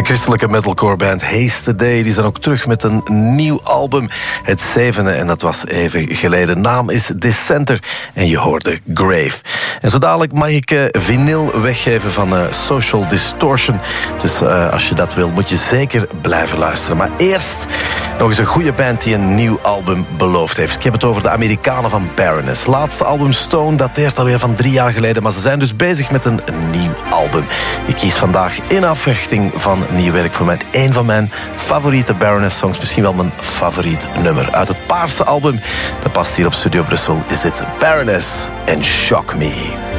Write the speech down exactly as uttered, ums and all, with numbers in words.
De christelijke metalcore band Haste the Day, die zijn ook terug met een nieuw album. Het zevende, en dat was even geleden. Naam is Dissenter en je hoorde Grave. En zo dadelijk mag ik uh, vinyl weggeven van uh, Social Distortion. Dus uh, als je dat wil, moet je zeker blijven luisteren. Maar eerst nog eens een goede band die een nieuw album beloofd heeft. Ik heb het over de Amerikanen van Baroness. Laatste album Stone dateert alweer van drie jaar geleden, maar ze zijn dus bezig met een, een nieuw album. Ik kies vandaag in afwachting van nieuw werk voor mij een van mijn favoriete Baroness-songs, misschien wel mijn favoriet nummer. Uit het paarse album, dat past hier op Studio Brussel, is dit Baroness and Shock Me.